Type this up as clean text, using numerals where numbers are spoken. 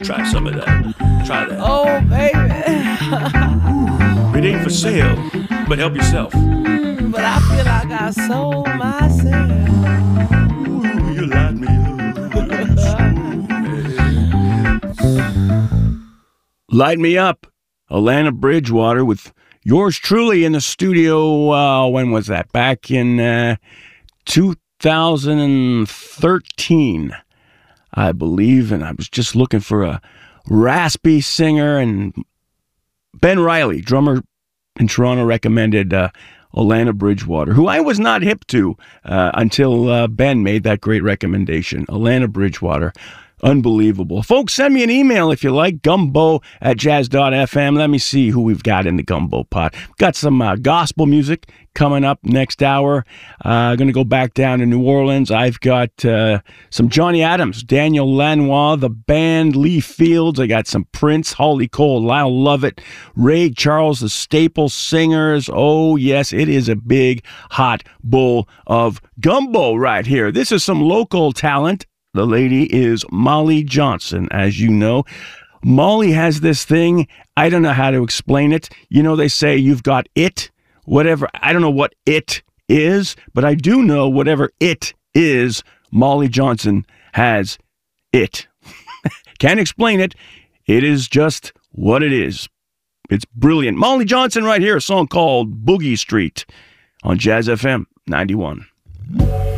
Try some of that. Try that. Oh, baby. It ain't for sale, but help yourself. But I feel like I sold myself. Ooh, you light me up. Light me up. Alana Bridgewater with yours truly in the studio. When was that? Back in 2013, I believe. And I was just looking for a raspy singer. And Ben Riley, drummer in Toronto, recommended Alana Bridgewater, who I was not hip to until Ben made that great recommendation. Alana Bridgewater. Unbelievable. Folks, send me an email if you like, gumbo@jazz.fm. Let me see who we've got in the gumbo pot. Got some gospel music coming up next hour. Going to go back down to New Orleans. I've got some Johnny Adams, Daniel Lanois, the band, Lee Fields. I got some Prince, Holly Cole, Lyle Lovett, Ray Charles, the staple singers. Oh, yes, it is a big, hot bowl of gumbo right here. This is some local talent. The lady is Molly Johnson, as you know. Molly has this thing. I don't know how to explain it. You know, they say you've got it, whatever. I don't know what it is, but I do know whatever it is, Molly Johnson has it. Can't explain it. It is just what it is. It's brilliant. Molly Johnson right here, a song called Boogie Street on Jazz FM 91.